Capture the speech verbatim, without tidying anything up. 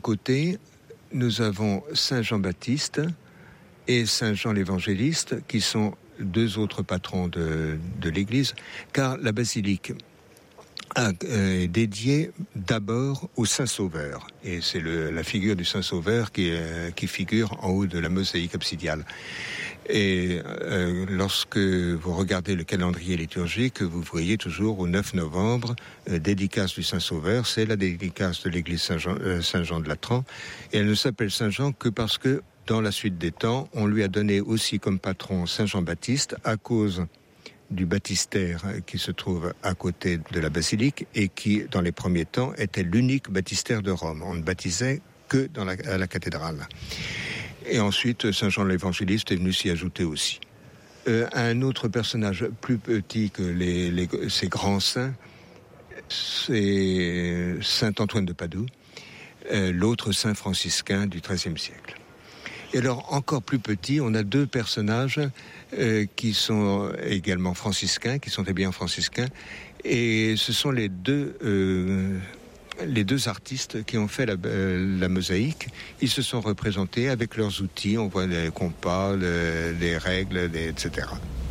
côté, nous avons Saint Jean-Baptiste et Saint Jean l'Évangéliste, qui sont deux autres patrons de, de l'Église, car la basilique est dédiée d'abord au Saint-Sauveur, et c'est le, la figure du Saint-Sauveur qui, euh, qui figure en haut de la mosaïque absidiale. Et euh, lorsque vous regardez le calendrier liturgique, vous voyez toujours au neuf novembre, euh, dédicace du Saint-Sauveur, c'est la dédicace de l'église Saint-Jean, euh, Saint-Jean de Latran, et elle ne s'appelle Saint-Jean que parce que, dans la suite des temps, on lui a donné aussi comme patron Saint-Jean-Baptiste à cause du baptistère qui se trouve à côté de la basilique et qui, dans les premiers temps, était l'unique baptistère de Rome. On ne baptisait que dans la, à la cathédrale. Et ensuite, Saint Jean l'Évangéliste est venu s'y ajouter aussi. Euh, un autre personnage plus petit que les, les, ces grands saints, c'est Saint Antoine de Padoue, euh, l'autre saint franciscain du treizième siècle. Et alors, encore plus petit, on a deux personnages euh, qui sont également franciscains, qui sont eh bien franciscains, et ce sont les deux, euh, les deux artistes qui ont fait la, euh, la mosaïque. Ils se sont représentés avec leurs outils, on voit les compas, le, les règles, les, et cetera.